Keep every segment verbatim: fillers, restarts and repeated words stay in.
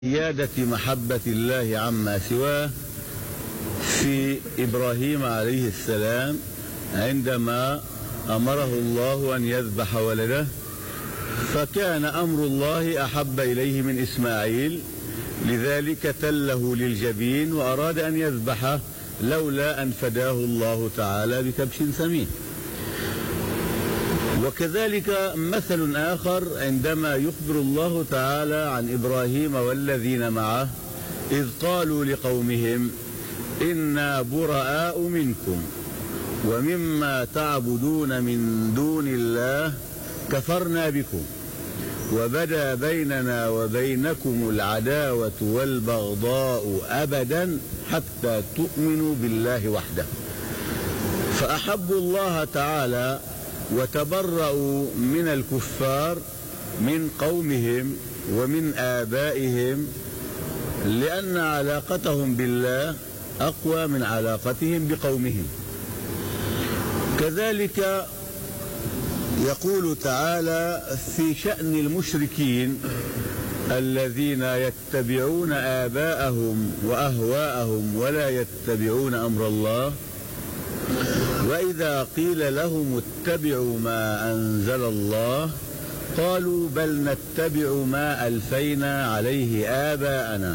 زيادة محبة الله عما سواه في إبراهيم عليه السلام عندما أمره الله أن يذبح ولده، فكان أمر الله أحب إليه من إسماعيل، لذلك تله للجبين وأراد أن يذبحه لولا أن فداه الله تعالى بكبش سمين. وكذلك مثل آخر عندما يخبر الله تعالى عن إبراهيم والذين معه إذ قالوا لقومهم إنا براء منكم ومما تعبدون من دون الله كفرنا بكم وبدا بيننا وبينكم العداوة والبغضاء أبدا حتى تؤمنوا بالله وحده. فأحبوا الله تعالى وتبرأوا من الكفار من قومهم ومن آبائهم، لأن علاقتهم بالله أقوى من علاقتهم بقومهم. كذلك يقول تعالى في شأن المشركين الذين يتبعون آباءهم وأهواءهم ولا يتبعون أمر الله، وإذا قيل لهم اتبعوا ما أنزل الله قالوا بل نتبع ما ألفينا عليه آباءنا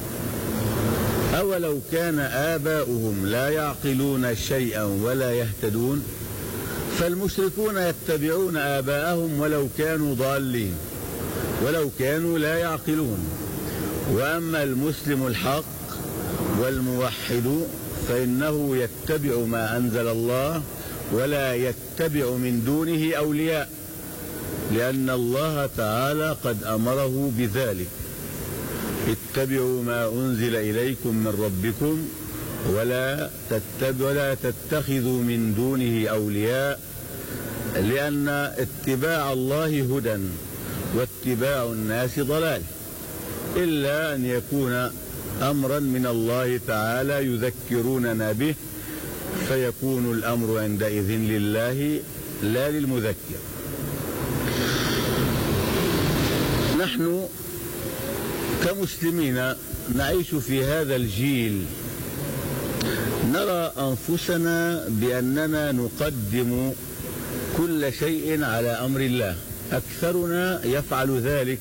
أولو كان آباؤهم لا يعقلون شيئا ولا يهتدون. فالمشركون يتبعون آباءهم ولو كانوا ضالين ولو كانوا لا يعقلون، وأما المسلم الحق والموحد فإنه يتبع ما أنزل الله ولا يتبع من دونه أولياء، لأن الله تعالى قد أمره بذلك: اتبعوا ما أنزل إليكم من ربكم ولا تتبعوا ولا تتخذوا من دونه أولياء، لأن اتباع الله هدى واتباع الناس ضلال، إلا أن يكون أمرا من الله تعالى يذكروننا به، فيكون الأمر عندئذ لله لا للمذكر. نحن كمسلمين نعيش في هذا الجيل نرى أنفسنا بأننا نقدم كل شيء على أمر الله، أكثرنا يفعل ذلك.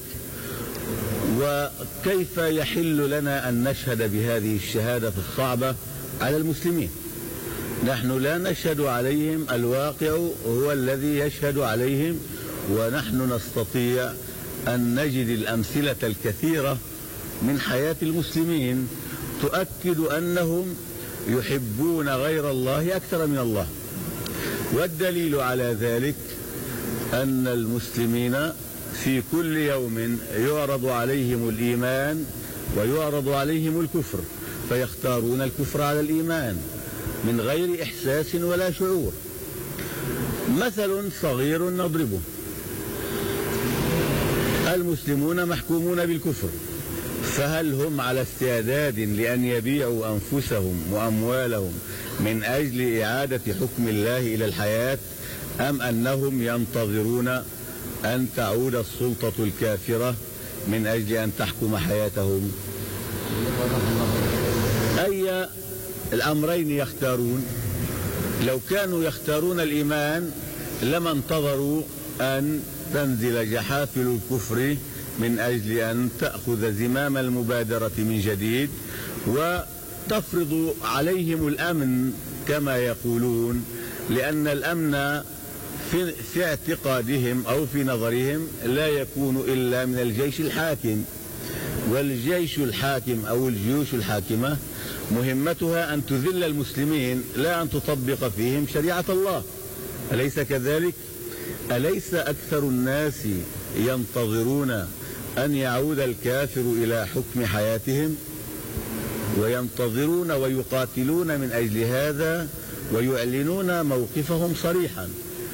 وكيف يحل لنا أن نشهد بهذه الشهادة الصعبة على المسلمين؟ نحن لا نشهد عليهم، الواقع هو الذي يشهد عليهم، ونحن نستطيع أن نجد الأمثلة الكثيرة من حياة المسلمين تؤكد أنهم يحبون غير الله أكثر من الله. والدليل على ذلك أن المسلمين في كل يوم يعرض عليهم الإيمان ويعرض عليهم الكفر، فيختارون الكفر على الإيمان من غير إحساس ولا شعور. مثل صغير نضربه: المسلمون محكومون بالكفر، فهل هم على استعداد لأن يبيعوا أنفسهم وأموالهم من أجل إعادة حكم الله إلى الحياة، أم أنهم ينتظرون أن تعود السلطة الكافرة من أجل أن تحكم حياتهم؟ أي الأمرين يختارون؟ لو كانوا يختارون الإيمان لما انتظروا أن تنزل جحافل الكفر من أجل أن تأخذ زمام المبادرة من جديد وتفرض عليهم الأمن كما يقولون، لأن الأمن في, في اعتقادهم أو في نظرهم لا يكون إلا من الجيش الحاكم، والجيش الحاكم أو الجيوش الحاكمة مهمتها أن تذل المسلمين لا أن تطبق فيهم شريعة الله. أليس كذلك؟ أليس أكثر الناس ينتظرون أن يعود الكافر إلى حكم حياتهم، وينتظرون ويقاتلون من أجل هذا ويعلنون موقفهم صريحا؟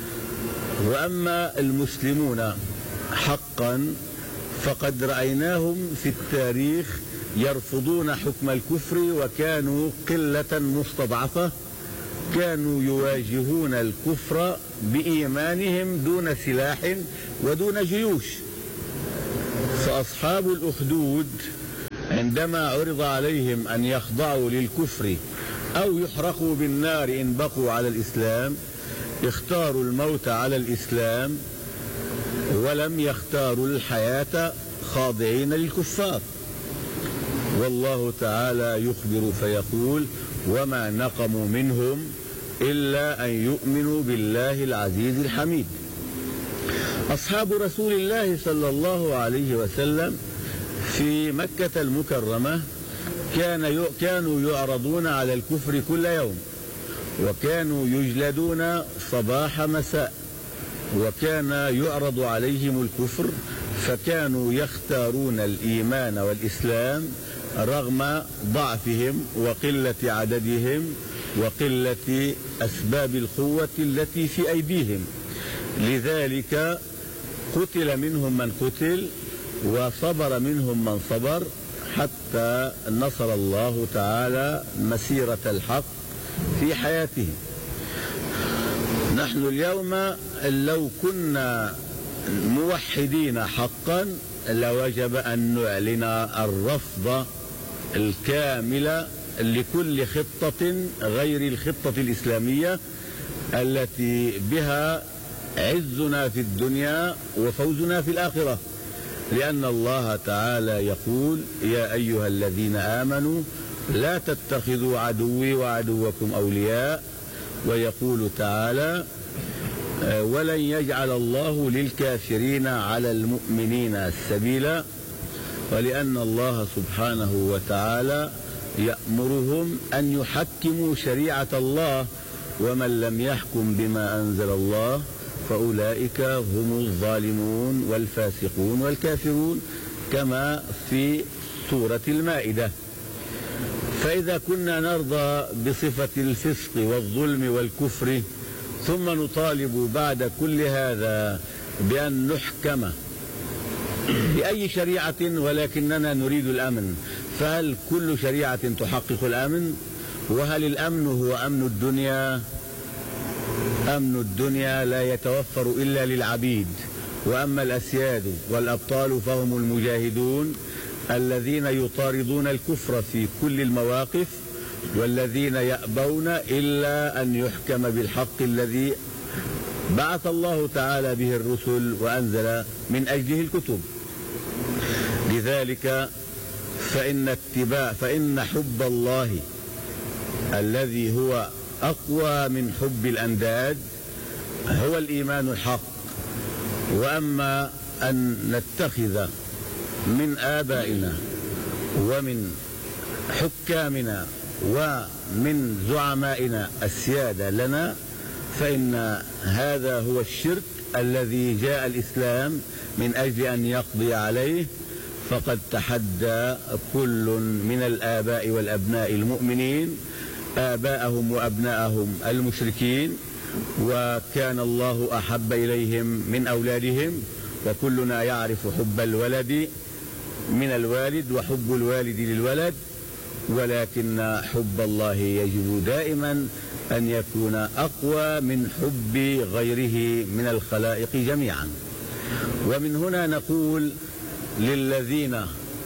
وأما المسلمون حقا فقد رأيناهم في التاريخ يرفضون حكم الكفر، وكانوا قلة مستضعفة، كانوا يواجهون الكفر بإيمانهم دون سلاح ودون جيوش. فأصحاب الأخدود عندما عرض عليهم أن يخضعوا للكفر أو يحرقوا بالنار إن بقوا على الإسلام اختاروا الموت على الإسلام ولم يختاروا الحياة خاضعين للكفار. والله تعالى يخبر فيقول: وما نقموا منهم إلا أن يؤمنوا بالله العزيز الحميد. أصحاب رسول الله صلى الله عليه وسلم في مكة المكرمة كان كانوا يعرضون على الكفر كل يوم، وكانوا يجلدون صباح مساء، وكان يعرض عليهم الكفر فكانوا يختارون الإيمان والإسلام رغم ضعفهم وقلة عددهم وقلة أسباب القوة التي في أيديهم. لذلك قتل منهم من قتل وصبر منهم من صبر حتى نصر الله تعالى مسيرة الحق في حياتهم. نحن اليوم لو كنا موحدين حقا لوجب أن نعلن الرفض الكامل لكل خطة غير الخطة الإسلامية التي بها عزنا في الدنيا وفوزنا في الآخرة، لأن الله تعالى يقول: يا أيها الذين آمنوا لا تتخذوا عدوي وعدوكم أولياء. ويقول تعالى: ولن يجعل الله للكافرين على المؤمنين سبيلا. ولأن الله سبحانه وتعالى يأمرهم أن يحكموا شريعة الله، ومن لم يحكم بما أنزل الله فأولئك هم الظالمون والفاسقون والكافرون، كما في سورة المائدة. فإذا كنا نرضى بصفة الفسق والظلم والكفر ثم نطالب بعد كل هذا بأن نحكم بأي شريعة ولكننا نريد الأمن، فهل كل شريعة تحقق الأمن؟ وهل الأمن هو أمن الدنيا؟ أمن الدنيا لا يتوفر إلا للعبيد، وأما الأسياد والأبطال فهم المجاهدون الذين يطاردون الكفر في كل المواقف، والذين يأبون إلا أن يحكم بالحق الذي بعث الله تعالى به الرسل وأنزل من أجله الكتب. لذلك فإن اتباع فإن حب الله الذي هو أقوى من حب الأنداد هو الإيمان الحق. وأما أن نتخذ من آبائنا ومن حكامنا ومن زعمائنا السيادة لنا فإن هذا هو الشرك الذي جاء الإسلام من أجل أن يقضي عليه. فقد تحدى كل من الآباء والأبناء المؤمنين آباءهم وأبناءهم المشركين، وكان الله أحب إليهم من أولادهم، وكلنا يعرف حب الولد من الوالد وحب الوالد للولد، ولكن حب الله يجب دائما أن يكون أقوى من حب غيره من الخلائق جميعا. ومن هنا نقول للذين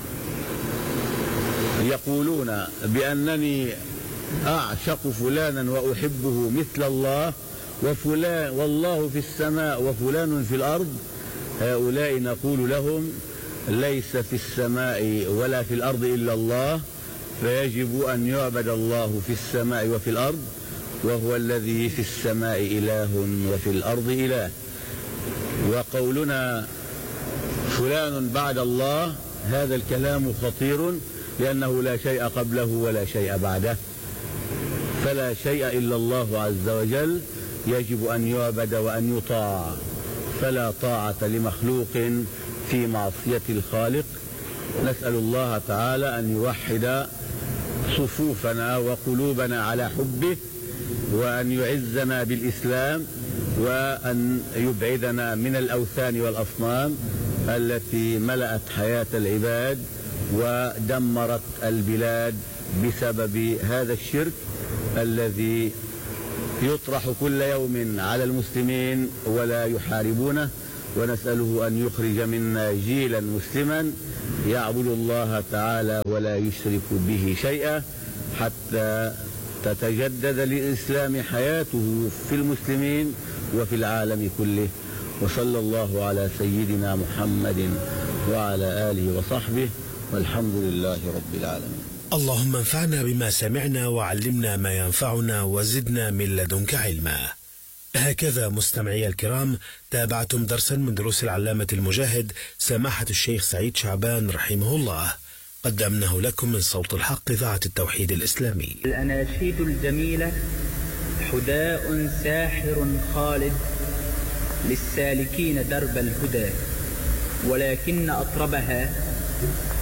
يقولون بأنني أعشق فلانا وأحبه مثل الله وفلان والله في السماء وفلان في الأرض، هؤلاء نقول لهم: ليس في السماء ولا في الأرض إلا الله، فيجب أن يعبد الله في السماء وفي الأرض، وهو الذي في السماء إله وفي الأرض إله. وقولنا فلان بعد الله هذا الكلام خطير، لأنه لا شيء قبله ولا شيء بعده، فلا شيء إلا الله عز وجل يجب أن يعبد وأن يطاع، فلا طاعة لمخلوق في معصية الخالق. نسأل الله تعالى أن يوحد صفوفنا وقلوبنا على حبه، وأن يعزنا بالإسلام، وأن يبعدنا من الأوثان والأصنام التي ملأت حياة العباد ودمرت البلاد بسبب هذا الشرك الذي يطرح كل يوم على المسلمين ولا يحاربونه. ونسأله أن يخرج منا جيلا مسلما يعبد الله تعالى ولا يشرك به شيئا حتى تتجدد للإسلام حياته في المسلمين وفي العالم كله. وصلى الله على سيدنا محمد وعلى آله وصحبه، والحمد لله رب العالمين. اللهم انفعنا بما سمعنا وعلمنا ما ينفعنا وزدنا من لدنك علما. هكذا مستمعي الكرام تابعتم درسا من دروس العلامة المجاهد سماحة الشيخ سعيد شعبان رحمه الله، قدمناه لكم من صوت الحق إذاعة التوحيد الإسلامي. الأناشيد الجميلة حداء ساحر خالد للسالكين درب الهدى، ولكن أطربها